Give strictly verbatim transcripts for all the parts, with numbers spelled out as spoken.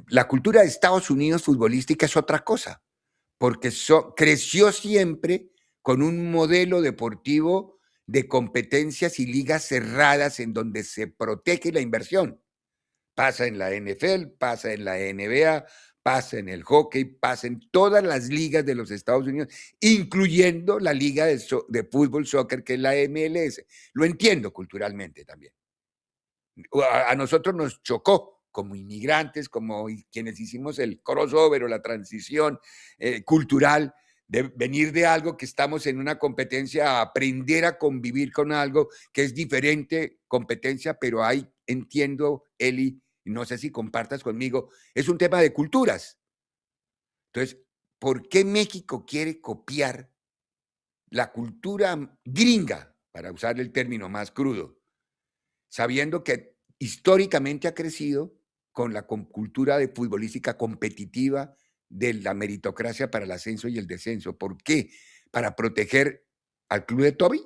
la cultura de Estados Unidos futbolística es otra cosa, porque so, creció siempre con un modelo deportivo de competencias y ligas cerradas en donde se protege la inversión. Pasa en la N F L, pasa en la N B A, pasa en el hockey, pasa en todas las ligas de los Estados Unidos, incluyendo la liga de, so, de fútbol, soccer, que es la M L S. Lo entiendo culturalmente también. A, a nosotros nos chocó como inmigrantes, como quienes hicimos el crossover o la transición eh, cultural, de venir de algo que estamos en una competencia, a aprender a convivir con algo que es diferente competencia, pero hay, entiendo, Eli, no sé si compartas conmigo, es un tema de culturas. Entonces, ¿por qué México quiere copiar la cultura gringa, para usar el término más crudo, sabiendo que históricamente ha crecido con la cultura de futbolística competitiva de la meritocracia para el ascenso y el descenso? ¿Por qué? ¿Para proteger al club de Toby?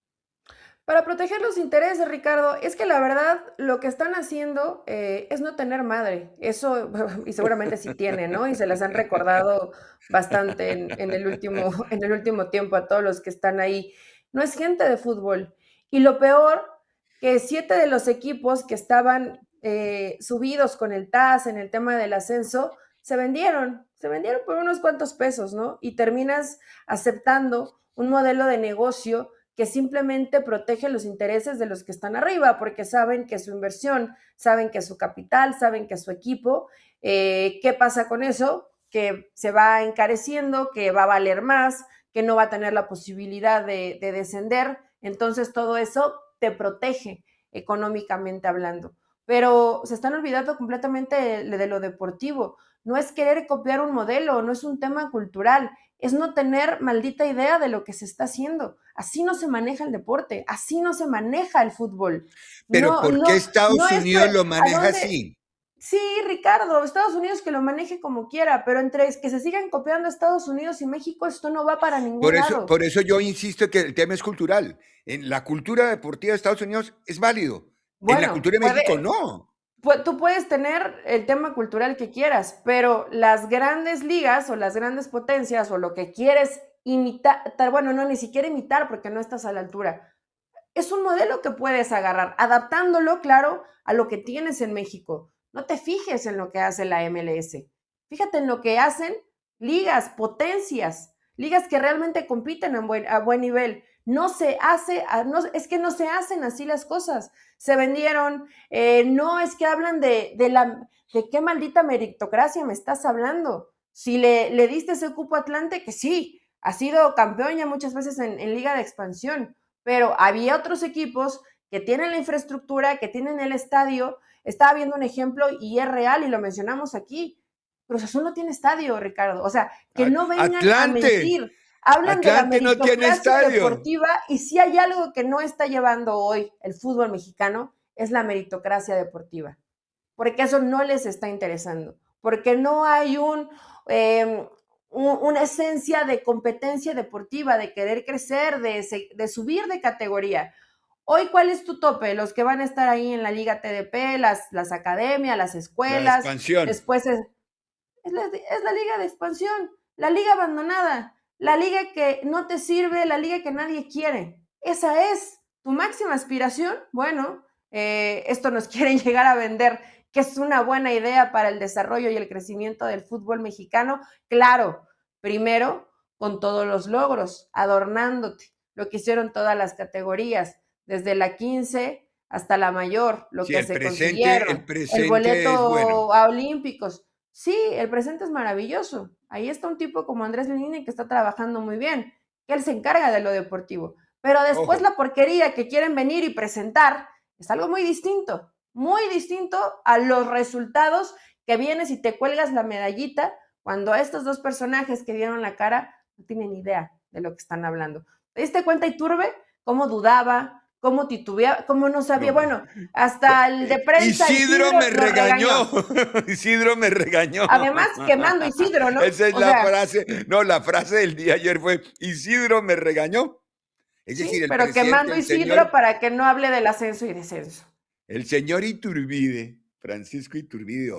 Para proteger los intereses, Ricardo, es que la verdad lo que están haciendo eh, es no tener madre. Eso, y seguramente sí tienen, ¿no? Y se las han recordado bastante en, en, el último, en el último tiempo a todos los que están ahí. No es gente de fútbol. Y lo peor, que siete de los equipos que estaban eh, subidos con el T A S en el tema del ascenso, se vendieron, se vendieron por unos cuantos pesos, ¿no? Y terminas aceptando un modelo de negocio que simplemente protege los intereses de los que están arriba, porque saben que su inversión, saben que su capital, saben que su equipo, eh, ¿qué pasa con eso? Que se va encareciendo, que va a valer más, que no va a tener la posibilidad de, de descender, entonces todo eso te protege económicamente hablando. Pero se están olvidando completamente de, de lo deportivo. No es querer copiar un modelo, no es un tema cultural, es no tener maldita idea de lo que se está haciendo. Así no se maneja el deporte, así no se maneja el fútbol. Pero No, ¿por qué no, no Estados es Unidos lo a maneja dónde. así? Sí, Ricardo, Estados Unidos que lo maneje como quiera, pero entre que se sigan copiando Estados Unidos y México, esto no va para ningún Por eso, lado. por eso yo insisto que el tema es cultural. En la cultura deportiva de Estados Unidos es válido. En la Bueno, cultura de puede, México no. Pues tú puedes tener el tema cultural que quieras, pero las grandes ligas o las grandes potencias o lo que quieres imitar, bueno, no, ni siquiera imitar porque no estás a la altura. Es un modelo que puedes agarrar, adaptándolo, claro, a lo que tienes en México. No te fijes en lo que hace la M L S. Fíjate en lo que hacen ligas, potencias, ligas que realmente compiten a buen, a buen nivel. No se hace, no, es que no se hacen así las cosas. Se vendieron, eh, no es que hablan de, de, la, de qué maldita meritocracia me estás hablando. Si le, le diste ese cupo a Atlante, que sí, ha sido campeón ya muchas veces en, en Liga de Expansión, pero había otros equipos que tienen la infraestructura, que tienen el estadio. Estaba viendo un ejemplo y es real y lo mencionamos aquí. Cruz Azul no tiene estadio, Ricardo. O sea, que no vengan a Atlante, mentir. Hablan de la Atlante no tiene meritocracia estadio. deportiva y si hay algo que no está llevando hoy el fútbol mexicano es la meritocracia deportiva. Porque eso no les está interesando. Porque no hay un, eh, un, una esencia de competencia deportiva, de querer crecer, de, de subir de categoría. Hoy, ¿cuál es tu tope? Los que van a estar ahí en la Liga T D P, las, las academias, las La escuelas, expansión. después es, es, la, es la liga de expansión, la liga abandonada, la liga que no te sirve, la liga que nadie quiere. Esa es tu máxima aspiración. Bueno, eh, esto nos quieren llegar a vender, que es una buena idea para el desarrollo y el crecimiento del fútbol mexicano. Claro, primero con todos los logros, adornándote, lo que hicieron todas las categorías, desde la quince hasta la mayor, lo Sí, que el se presente, el consiguieron, el presente es bueno. boleto a Olímpicos. Sí, el presente es maravilloso. Ahí está un tipo como Andrés Lilini que está trabajando muy bien, que él se encarga de lo deportivo. Pero después Ojo. la porquería que quieren venir y presentar es algo muy distinto, muy distinto a los resultados que vienes y te cuelgas la medallita cuando estos dos personajes que dieron la cara no tienen idea de lo que están hablando. ¿Te diste cuenta, Iturbe? ¿Cómo dudaba? ¿Cómo titubeaba? ¿Cómo no sabía? No. Bueno, hasta el de prensa, Isidro Isidro, me lo regañó. regañó. Isidro me regañó. Además, quemando Isidro, ¿no? Esa es O la sea, frase. No, la frase del día ayer fue: Isidro me regañó. Es decir, sí, el pero presidente, quemando el Isidro señor, para que no hable del ascenso y descenso. el señor Iturbide, Francisco Iturbide